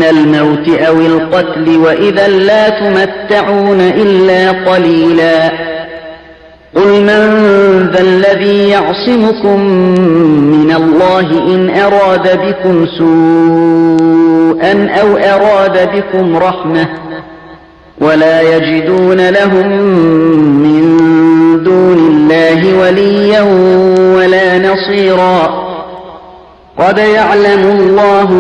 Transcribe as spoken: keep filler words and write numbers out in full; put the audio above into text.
الموت أو القتل وإذا لا تمتعون إلا قليلا قل من ذا الذي يعصمكم من الله إن أراد بكم سوءا أو أراد بكم رحمة ولا يجدون لهم من دون الله وليا ولا نصيرا قد يعلم الله